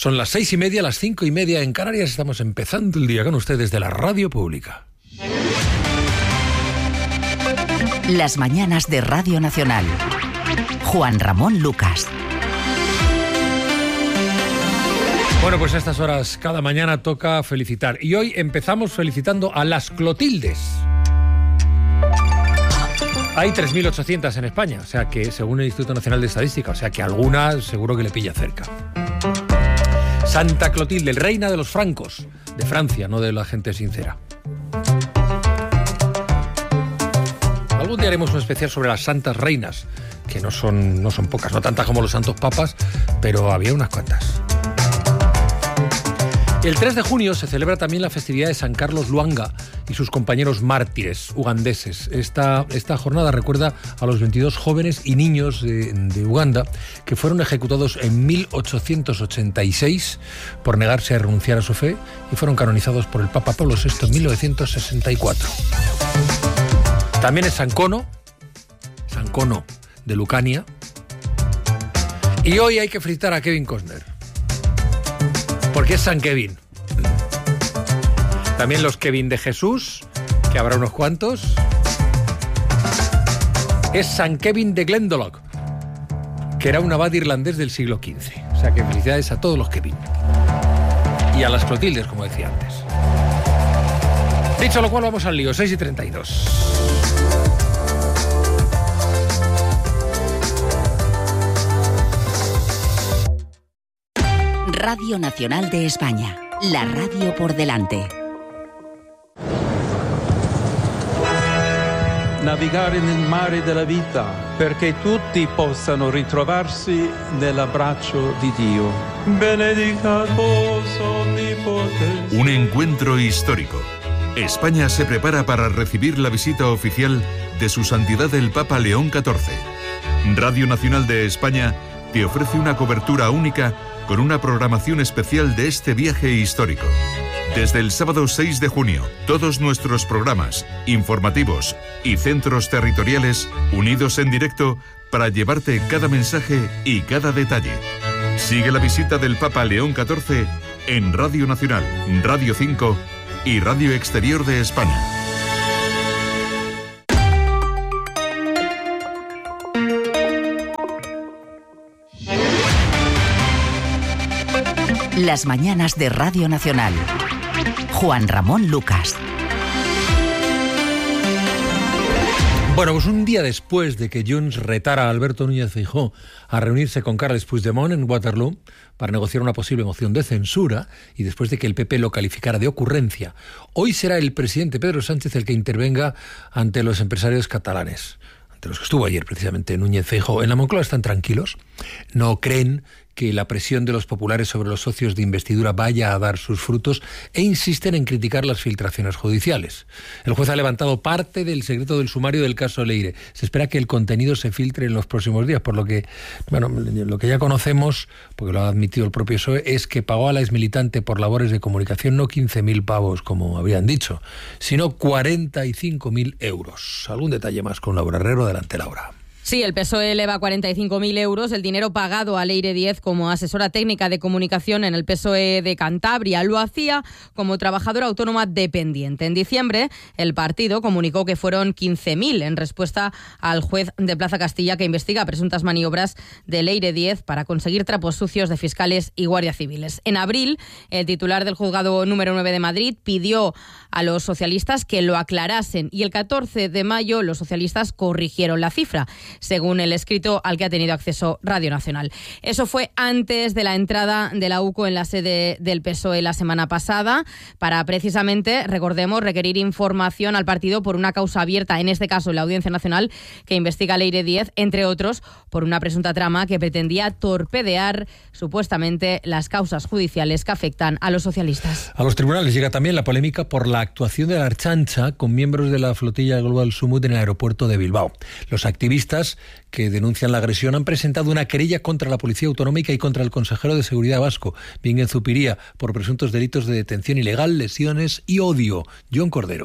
Son las 6:30, las 5:30 en Canarias. Estamos empezando el día con ustedes de la Radio Pública. Las mañanas de Radio Nacional. Juan Ramón Lucas. Bueno, pues a estas horas cada mañana toca felicitar. Y hoy empezamos felicitando a las Clotildes. Hay 3.800 en España, o sea que, según el Instituto Nacional de Estadística, o sea que alguna seguro que le pilla cerca. Santa Clotilde, reina de los francos, de Francia, no de la gente sincera. Algún día haremos un especial sobre las santas reinas, que no son pocas, no tantas como los santos papas, pero había unas cuantas. El 3 de junio se celebra también la festividad de San Carlos Lwanga y sus compañeros mártires ugandeses. Esta jornada recuerda a los 22 jóvenes y niños de Uganda que fueron ejecutados en 1886 por negarse a renunciar a su fe y fueron canonizados por el Papa Pablo VI en 1964. También es San Cono de Lucania. Y hoy hay que felicitar a Kevin Costner, porque es San Kevin. También los Kevin de Jesús, que habrá unos cuantos. Es San Kevin de Glendalough, que era un abad irlandés del siglo XV. O sea que felicidades a todos los Kevin. Y a las Clotildes, como decía antes. Dicho lo cual, vamos al lío. 6:32. Radio Nacional de España, la radio por delante. Navigare nel mare della vita, perché tutti possano ritrovarsi nell'abbraccio di Dio. Benedicat vos omnipotens. Un encuentro histórico. España se prepara para recibir la visita oficial de Su Santidad el Papa León XIV. Radio Nacional de España te ofrece una cobertura única con una programación especial de este viaje histórico. Desde el sábado 6 de junio, todos nuestros programas, informativos y centros territoriales unidos en directo para llevarte cada mensaje y cada detalle. Sigue la visita del Papa León XIV en Radio Nacional, Radio 5 y Radio Exterior de España. Las mañanas de Radio Nacional. Juan Ramón Lucas. Bueno, pues un día después de que Junts retara a Alberto Núñez Feijóo a reunirse con Carles Puigdemont en Waterloo para negociar una posible moción de censura y después de que el PP lo calificara de ocurrencia, hoy será el presidente Pedro Sánchez el que intervenga ante los empresarios catalanes, ante los que estuvo ayer precisamente Núñez Feijóo. En la Moncloa están tranquilos, no creen que la presión de los populares sobre los socios de investidura vaya a dar sus frutos e insisten en criticar las filtraciones judiciales. El juez ha levantado parte del secreto del sumario del caso Leire. Se espera que el contenido se filtre en los próximos días, por lo que, bueno, lo que ya conocemos, porque lo ha admitido el propio PSOE, es que pagó a la exmilitante por labores de comunicación no 15.000 pavos, como habían dicho, sino 45.000 euros. Algún detalle más con Laura Herrero. Adelante, Laura. Sí, el PSOE eleva 45.000 euros el dinero pagado a Leire Díez como asesora técnica de comunicación en el PSOE de Cantabria. Lo hacía como trabajadora autónoma dependiente. En diciembre, el partido comunicó que fueron 15.000 en respuesta al juez de Plaza Castilla que investiga presuntas maniobras de Leire Díez para conseguir trapos sucios de fiscales y guardias civiles. En abril, el titular del juzgado número 9 de Madrid pidió a los socialistas que lo aclarasen y el 14 de mayo los socialistas corrigieron la cifra, según el escrito al que ha tenido acceso Radio Nacional. Eso fue antes de la entrada de la UCO en la sede del PSOE la semana pasada, para precisamente, recordemos, requerir información al partido por una causa abierta, en este caso en la Audiencia Nacional, que investiga a Leire Díez, entre otros, por una presunta trama que pretendía torpedear supuestamente las causas judiciales que afectan a los socialistas. A los tribunales llega también la polémica por la actuación de la Ertzaintza con miembros de la flotilla Global Sumut en el aeropuerto de Bilbao. Los activistas que denuncian la agresión han presentado una querella contra la Policía Autonómica y contra el consejero de Seguridad vasco, Bingen Zupiria, por presuntos delitos de detención ilegal, lesiones y odio. Jon Cordero.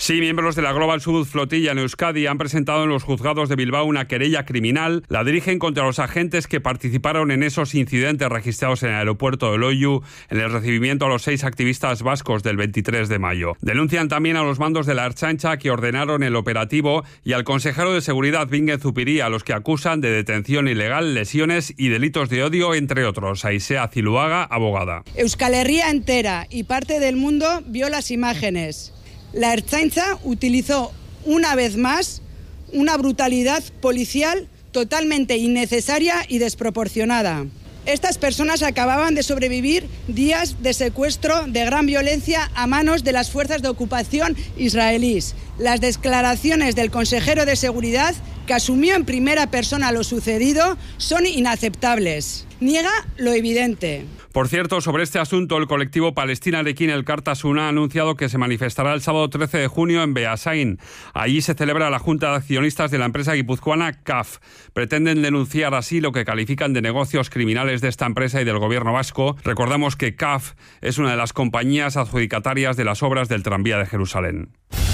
Sí, miembros de la Global Sud Flotilla en Euskadi han presentado en los juzgados de Bilbao una querella criminal. La dirigen contra los agentes que participaron en esos incidentes registrados en el aeropuerto de Loiu en el recibimiento a los 6 activistas vascos del 23 de mayo. Denuncian también a los mandos de la Ertzaintza que ordenaron el operativo y al consejero de seguridad Bingen Zupiria, a los que acusan de detención ilegal, lesiones y delitos de odio, entre otros. Aisea Ziluaga, abogada. Euskal Herria entera y parte del mundo vio las imágenes. La Ertzaintza utilizó una vez más una brutalidad policial totalmente innecesaria y desproporcionada. Estas personas acababan de sobrevivir días de secuestro de gran violencia a manos de las fuerzas de ocupación israelíes. Las declaraciones del consejero de seguridad, que asumió en primera persona lo sucedido, son inaceptables. Niega lo evidente. Por cierto, sobre este asunto, el colectivo Palestina-Arequín Elkartasuna ha anunciado que se manifestará el sábado 13 de junio en Beasain. Allí se celebra la Junta de Accionistas de la empresa guipuzcoana CAF. Pretenden denunciar así lo que califican de negocios criminales de esta empresa y del gobierno vasco. Recordamos que CAF es una de las compañías adjudicatarias de las obras del tranvía de Jerusalén.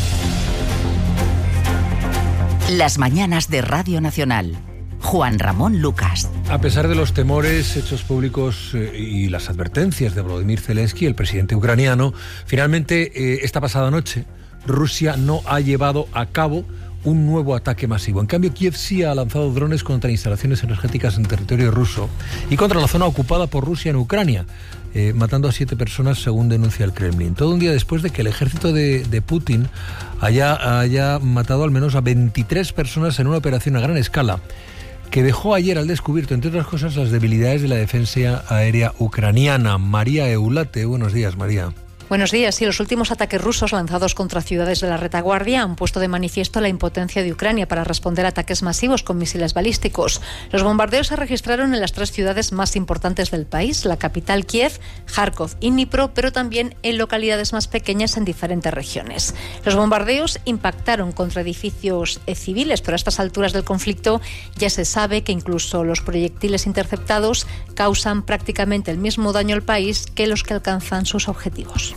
Las mañanas de Radio Nacional. Juan Ramón Lucas. A pesar de los temores hechos públicos y las advertencias de Volodymyr Zelensky, el presidente ucraniano, finalmente esta pasada noche Rusia no ha llevado a cabo un nuevo ataque masivo. En cambio, Kiev sí ha lanzado drones contra instalaciones energéticas en territorio ruso y contra la zona ocupada por Rusia en Ucrania, matando a 7 personas según denuncia el Kremlin. Todo un día después de que el ejército de Putin haya matado al menos a 23 personas en una operación a gran escala que dejó ayer al descubierto, entre otras cosas, las debilidades de la defensa aérea ucraniana. María Eulate, buenos días, María. Buenos días. Sí, los últimos ataques rusos lanzados contra ciudades de la retaguardia han puesto de manifiesto la impotencia de Ucrania para responder a ataques masivos con misiles balísticos. Los bombardeos se registraron en las 3 ciudades más importantes del país, la capital Kiev, Kharkov y Dnipro, pero también en localidades más pequeñas en diferentes regiones. Los bombardeos impactaron contra edificios civiles, pero a estas alturas del conflicto ya se sabe que incluso los proyectiles interceptados causan prácticamente el mismo daño al país que los que alcanzan sus objetivos.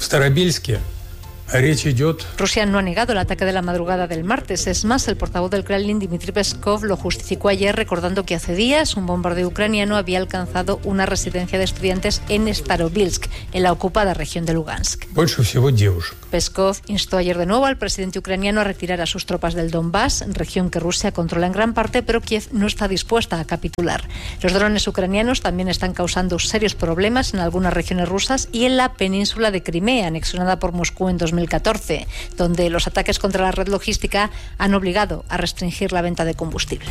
Rusia no ha negado el ataque de la madrugada del martes. Es más, el portavoz del Kremlin, Dmitry Peskov, lo justificó ayer recordando que hace días un bombardeo ucraniano había alcanzado una residencia de estudiantes en Starobilsk, en la ocupada región de Lugansk. Peskov instó ayer de nuevo al presidente ucraniano a retirar a sus tropas del Donbass, región que Rusia controla en gran parte, pero Kiev no está dispuesta a capitular. Los drones ucranianos también están causando serios problemas en algunas regiones rusas y en la península de Crimea, anexionada por Moscú en 2014, donde los ataques contra la red logística han obligado a restringir la venta de combustible.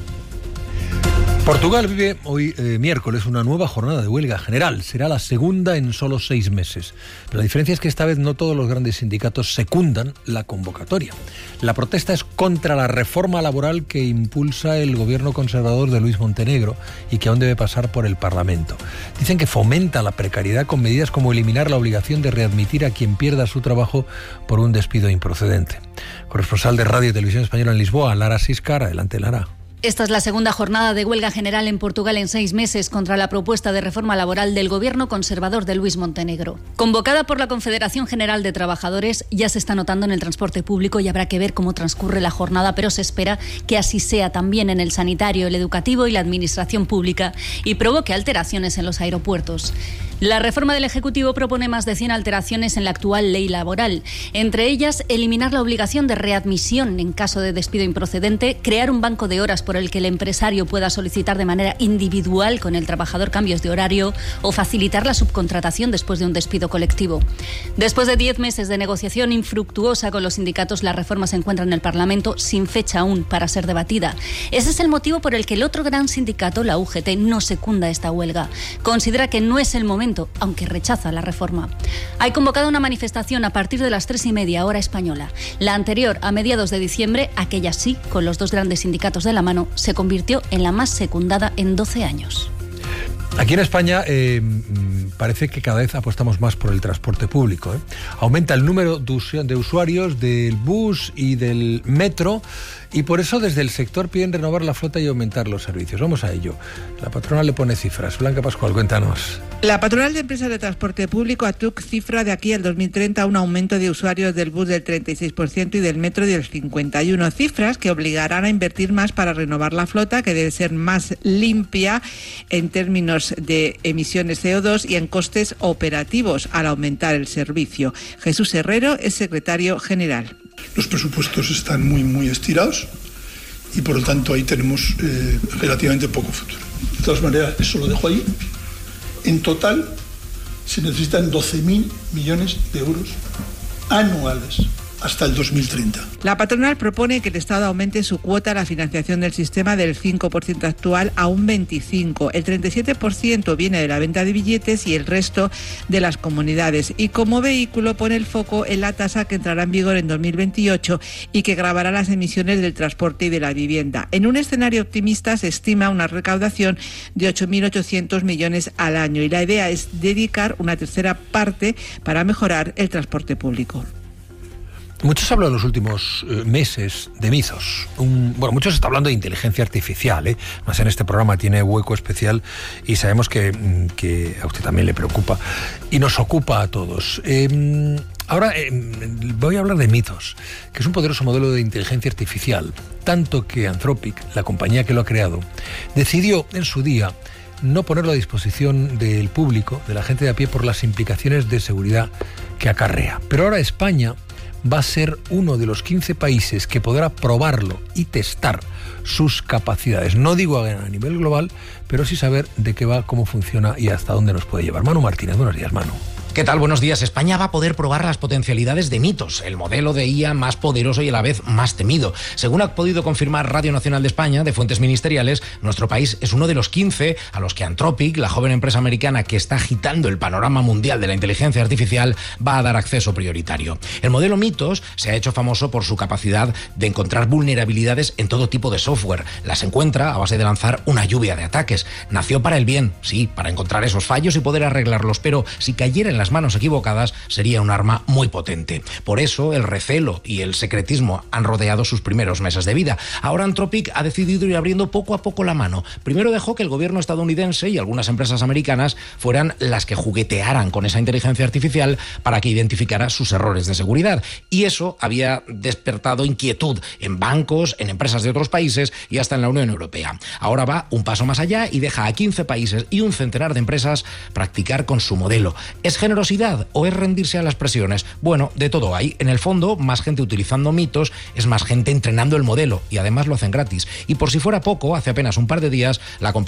Portugal vive hoy, miércoles, una nueva jornada de huelga general. Será la segunda en solo 6 meses. Pero la diferencia es que esta vez no todos los grandes sindicatos secundan la convocatoria. La protesta es contra la reforma laboral que impulsa el gobierno conservador de Luis Montenegro y que aún debe pasar por el Parlamento. Dicen que fomenta la precariedad con medidas como eliminar la obligación de readmitir a quien pierda su trabajo por un despido improcedente. Corresponsal de Radio y Televisión Española en Lisboa, Lara Siscar. Adelante, Lara. Esta es la segunda jornada de huelga general en Portugal en 6 meses contra la propuesta de reforma laboral del gobierno conservador de Luis Montenegro. Convocada por la Confederación General de Trabajadores, ya se está notando en el transporte público y habrá que ver cómo transcurre la jornada, pero se espera que así sea también en el sanitario, el educativo y la administración pública y provoque alteraciones en los aeropuertos. La reforma del Ejecutivo propone más de 100 alteraciones en la actual ley laboral. Entre ellas, eliminar la obligación de readmisión en caso de despido improcedente, crear un banco de horas por el que el empresario pueda solicitar de manera individual con el trabajador cambios de horario o facilitar la subcontratación después de un despido colectivo. Después de 10 meses de negociación infructuosa con los sindicatos, la reforma se encuentra en el Parlamento sin fecha aún para ser debatida. Ese es el motivo por el que el otro gran sindicato, la UGT, no secunda esta huelga. Considera que no es el momento, aunque rechaza la reforma. Hay convocado una manifestación a partir de las 3:30 hora española. La anterior, a mediados de diciembre, aquella sí, con los 2 grandes sindicatos de la mano, se convirtió en la más secundada en 12 años. Aquí en España parece que cada vez apostamos más por el transporte público, ¿eh? Aumenta el número de usuarios del bus y del metro, y por eso desde el sector piden renovar la flota y aumentar los servicios. Vamos a ello. La patronal le pone cifras. Blanca Pascual, cuéntanos. La patronal de empresas de transporte público, ATUC, cifra de aquí al 2030 un aumento de usuarios del bus del 36% y del metro del 51%. Cifras que obligarán a invertir más para renovar la flota, que debe ser más limpia en términos de emisiones CO2 y en costes operativos al aumentar el servicio. Jesús Herrero es secretario general. Los presupuestos están muy estirados y por lo tanto ahí tenemos relativamente poco futuro. De todas maneras, eso lo dejo ahí. En total se necesitan 12.000 millones de euros anuales hasta el 2030. La patronal propone que el Estado aumente su cuota a la financiación del sistema del 5% actual a un 25%. El 37% viene de la venta de billetes y el resto de las comunidades. Y como vehículo pone el foco en la tasa que entrará en vigor en 2028 y que gravará las emisiones del transporte y de la vivienda. En un escenario optimista se estima una recaudación de 8.800 millones al año y la idea es dedicar una tercera parte para mejorar el transporte público. Muchos hablan en los últimos meses de mitos. Muchos están hablando de inteligencia artificial, ¿eh? Más en este programa tiene hueco especial y sabemos que a usted también le preocupa y nos ocupa a todos. Ahora voy a hablar de mitos, que es un poderoso modelo de inteligencia artificial, tanto que Anthropic, la compañía que lo ha creado, decidió en su día no ponerlo a disposición del público, de la gente de a pie, por las implicaciones de seguridad que acarrea. Pero ahora España va a ser uno de los 15 países que podrá probarlo y testar sus capacidades. No digo a nivel global, pero sí saber de qué va, cómo funciona y hasta dónde nos puede llevar. Manu Martínez, buenos días, Manu. ¿Qué tal? Buenos días. España va a poder probar las potencialidades de Mitos, el modelo de IA más poderoso y a la vez más temido. Según ha podido confirmar Radio Nacional de España, de fuentes ministeriales, nuestro país es uno de los 15 a los que Anthropic, la joven empresa americana que está agitando el panorama mundial de la inteligencia artificial, va a dar acceso prioritario. El modelo Mitos se ha hecho famoso por su capacidad de encontrar vulnerabilidades en todo tipo de software. Las encuentra a base de lanzar una lluvia de ataques. Nació para el bien, sí, para encontrar esos fallos y poder arreglarlos, pero si cayera en las manos equivocadas sería un arma muy potente. Por eso el recelo y el secretismo han rodeado sus primeros meses de vida. Ahora Anthropic ha decidido ir abriendo poco a poco la mano. Primero dejó que el gobierno estadounidense y algunas empresas americanas fueran las que juguetearan con esa inteligencia artificial para que identificara sus errores de seguridad. Y eso había despertado inquietud en bancos, en empresas de otros países y hasta en la Unión Europea. Ahora va un paso más allá y deja a 15 países y un centenar de empresas practicar con su modelo. ¿Es generosidad o es rendirse a las presiones? Bueno, de todo hay. En el fondo, más gente utilizando Mitos es más gente entrenando el modelo y además lo hacen gratis. Y por si fuera poco, hace apenas un par de días la